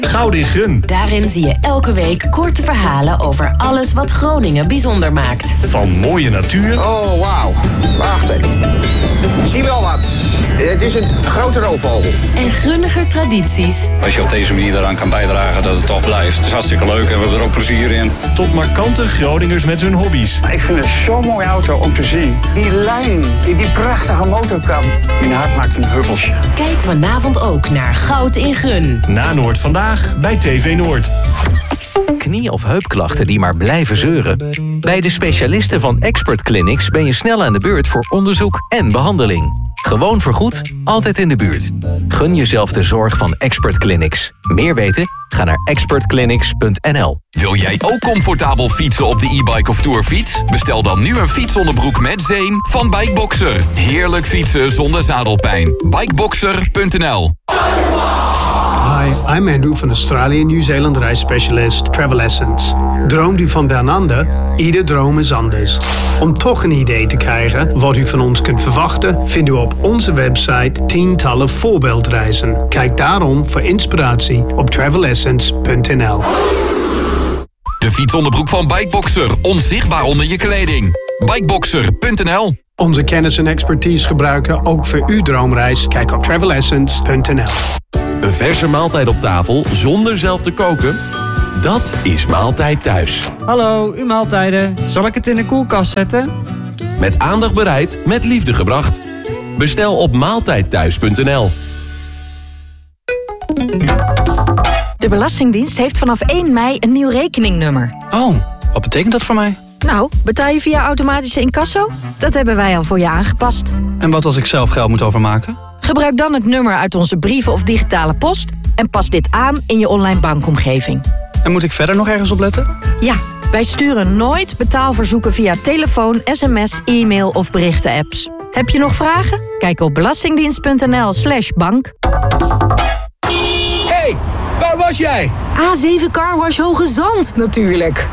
Goud in Grun. Daarin zie je elke week korte verhalen over alles wat Groningen bijzonder maakt. Van mooie natuur. Oh, wauw. Wacht even. Ik zie wel wat. Het is een grote roofvogel. En Grunniger tradities. Als je op deze manier eraan kan bijdragen dat het toch blijft. Het is hartstikke leuk en we hebben er ook plezier in. Tot markante Groningers met hun hobby's. Ik vind het zo'n mooie auto om te zien. Die lijn, die prachtige motorkap. Mijn hart maakt een huppeltje. Kijk vanavond ook naar Goud in Grun. Na Noord vandaag bij TV Noord. Knie- of heupklachten die maar blijven zeuren? Bij de specialisten van Expert Clinics ben je snel aan de beurt voor onderzoek en behandeling. Gewoon vergoed, altijd in de buurt. Gun jezelf de zorg van Expert Clinics. Meer weten? Ga naar expertclinics.nl. Wil jij ook comfortabel fietsen op de e-bike of tourfiets? Bestel dan nu een fietsonderbroek met zeem van Bikeboxer. Heerlijk fietsen zonder zadelpijn. Bikeboxer.nl. Hi, I'm Andrew van Australië en Nieuw-Zeeland reisspecialist Travel Essence. Droomt u van Down Under? Ieder droom is anders. Om toch een idee te krijgen wat u van ons kunt verwachten, vindt u op onze website tientallen voorbeeldreizen. Kijk daarom voor inspiratie op travelessence.nl. De fietsonderbroek van Bikeboxer. Onzichtbaar onder je kleding. Bikeboxer.nl. Onze kennis en expertise gebruiken ook voor uw droomreis. Kijk op travelessence.nl. Een verse maaltijd op tafel zonder zelf te koken? Dat is Maaltijd Thuis. Hallo, uw maaltijden. Zal ik het in de koelkast zetten? Met aandacht bereid, met liefde gebracht. Bestel op maaltijdthuis.nl. De Belastingdienst heeft vanaf 1 mei een nieuw rekeningnummer. Oh, wat betekent dat voor mij? Nou, betaal je via automatische incasso? Dat hebben wij al voor je aangepast. En wat als ik zelf geld moet overmaken? Gebruik dan het nummer uit onze brieven of digitale post en pas dit aan in je online bankomgeving. En moet ik verder nog ergens op letten? Ja, wij sturen nooit betaalverzoeken via telefoon, sms, e-mail of berichtenapps. Heb je nog vragen? Kijk op belastingdienst.nl/bank. Hey, waar was jij? A7 Carwash Hoge Zand, natuurlijk.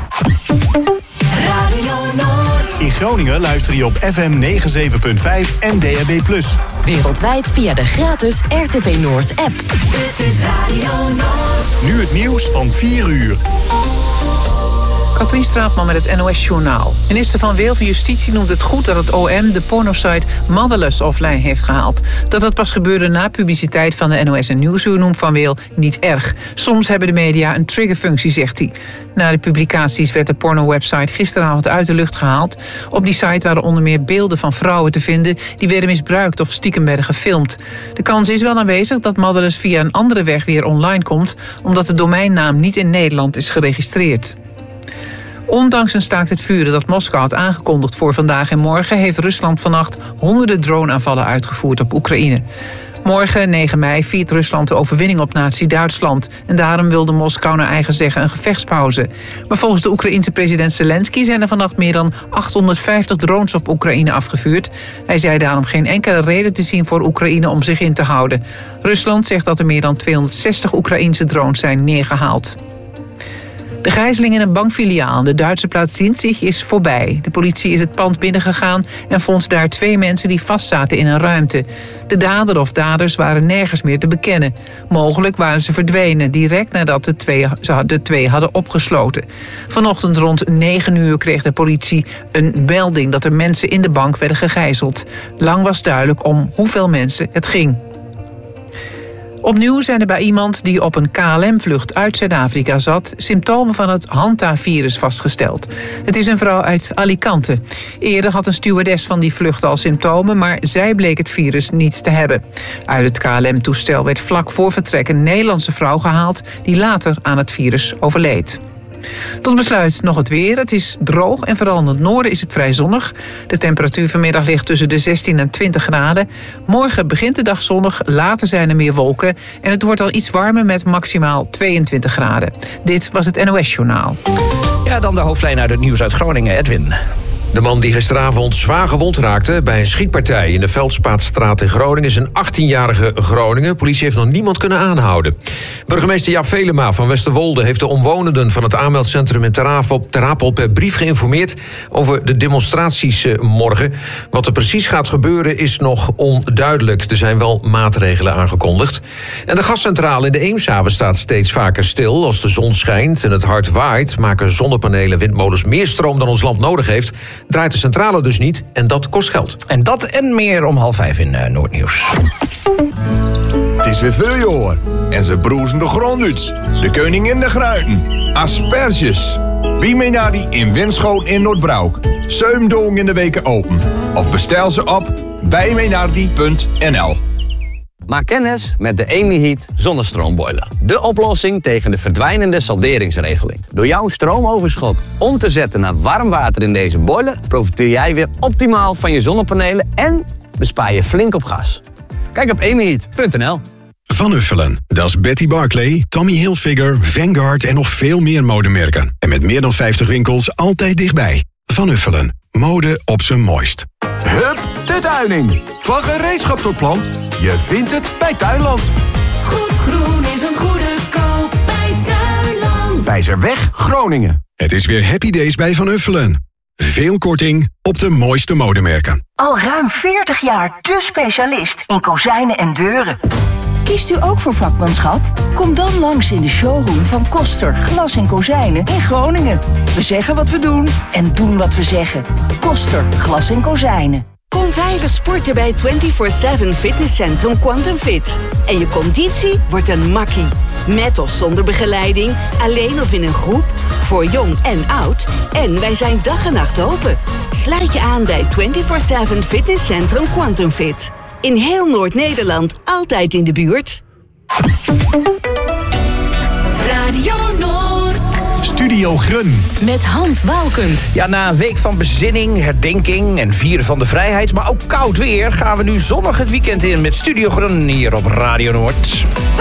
Radio Noord. In Groningen luister je op FM 97.5 en DAB+. Wereldwijd via de gratis RTV Noord app. Dit is Radio Noord. Nu het nieuws van 4 uur. Katrien Straatman met het NOS-journaal. Minister Van Weel van Justitie noemt het goed dat het OM de pornosite Motherless offline heeft gehaald. Dat dat pas gebeurde na publiciteit van de NOS en Nieuwsuur noemt Van Weel niet erg. Soms hebben de media een triggerfunctie, zegt hij. Na de publicaties werd de pornowebsite gisteravond uit de lucht gehaald. Op die site waren onder meer beelden van vrouwen te vinden die werden misbruikt of stiekem werden gefilmd. De kans is wel aanwezig dat Motherless via een andere weg weer online komt, omdat de domeinnaam niet in Nederland is geregistreerd. Ondanks een staakt het vuren dat Moskou had aangekondigd voor vandaag en morgen, heeft Rusland vannacht honderden droneaanvallen uitgevoerd op Oekraïne. Morgen, 9 mei, viert Rusland de overwinning op Nazi-Duitsland. En daarom wilde Moskou naar eigen zeggen een gevechtspauze. Maar volgens de Oekraïense president Zelensky zijn er vannacht meer dan 850 drones op Oekraïne afgevuurd. Hij zei daarom geen enkele reden te zien voor Oekraïne om zich in te houden. Rusland zegt dat er meer dan 260 Oekraïense drones zijn neergehaald. De gijzeling in een bankfiliaal in de Duitse plaats Sinzig is voorbij. De politie is het pand binnengegaan en vond daar 2 mensen die vastzaten in een ruimte. De dader of daders waren nergens meer te bekennen. Mogelijk waren ze verdwenen direct nadat de twee hadden opgesloten. Vanochtend rond 9 uur kreeg de politie een melding dat er mensen in de bank werden gegijzeld. Lang was duidelijk om hoeveel mensen het ging. Opnieuw zijn er bij iemand die op een KLM-vlucht uit Zuid-Afrika zat symptomen van het Hanta-virus vastgesteld. Het is een vrouw uit Alicante. Eerder had een stewardess van die vlucht al symptomen, maar zij bleek het virus niet te hebben. Uit het KLM-toestel werd vlak voor vertrek een Nederlandse vrouw gehaald die later aan het virus overleed. Tot besluit nog het weer. Het is droog en vooral in het noorden is het vrij zonnig. De temperatuur vanmiddag ligt tussen de 16 en 20 graden. Morgen begint de dag zonnig, later zijn er meer wolken. En het wordt al iets warmer met maximaal 22 graden. Dit was het NOS-journaal. Ja, dan de hoofdlijn uit het nieuws uit Groningen, Edwin. De man die gisteravond zwaar gewond raakte bij een schietpartij in de Veldspaatstraat in Groningen is een 18-jarige Groninger. Politie heeft nog niemand kunnen aanhouden. Burgemeester Jaap Velema van Westerwolde heeft de omwonenden van het aanmeldcentrum in Ter Apel per brief geïnformeerd over de demonstraties morgen. Wat er precies gaat gebeuren is nog onduidelijk. Er zijn wel maatregelen aangekondigd. En de gascentrale in de Eemshaven staat steeds vaker stil. Als de zon schijnt en het hard waait, maken zonnepanelen, windmolens meer stroom dan ons land nodig heeft. Draait de centrale dus niet en dat kost geld. En dat en meer om 5:30 in Noordnieuws. Het is weer voorjaar en ze broezen de grond uit. De koningin de gruiten. Asperges. Wie mee naar die in Winschoten in Noordbroek. 7 dagen in de weken open. Of bestel ze op bijmeenaardie.nl. Maak kennis met de Emi-Heat zonnestroomboiler. De oplossing tegen de verdwijnende salderingsregeling. Door jouw stroomoverschot om te zetten naar warm water in deze boiler, profiteer jij weer optimaal van je zonnepanelen en bespaar je flink op gas. Kijk op emiheat.nl. Van Uffelen, dat is Betty Barclay, Tommy Hilfiger, Vanguard en nog veel meer modemerken. En met meer dan 50 winkels altijd dichtbij. Van Uffelen, mode op zijn mooist. Hup, de Tuining. Van gereedschap tot plant, je vindt het bij Tuinland. Goed groen is een goede koop bij Tuinland. Wijzerweg, Groningen. Het is weer Happy Days bij Van Uffelen. Veel korting op de mooiste modemerken. Al ruim 40 jaar de specialist in kozijnen en deuren. Kiest u ook voor vakmanschap? Kom dan langs in de showroom van Koster Glas en Kozijnen in Groningen. We zeggen wat we doen en doen wat we zeggen. Koster Glas en Kozijnen. Kom veilig sporten bij 24/7 Fitnesscentrum Quantum Fit. En je conditie wordt een makkie. Met of zonder begeleiding, alleen of in een groep, voor jong en oud. En wij zijn dag en nacht open. Sluit je aan bij 24/7 Fitnesscentrum Quantum Fit. In heel Noord-Nederland, altijd in de buurt. Radio Noord. Studio Grun. Met Hans Waalkens. Ja, na een week van bezinning, herdenking en vieren van de vrijheid, maar ook koud weer, gaan we nu zonnig het weekend in met Studio Grun hier op Radio Noord.